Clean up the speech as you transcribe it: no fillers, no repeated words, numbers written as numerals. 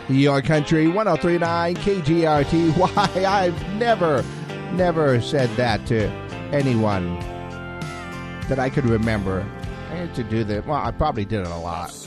Your Country 103.9 KGRT. Why, I've never said that to anyone that I could remember. I had to do that. Well, I probably did it a lot.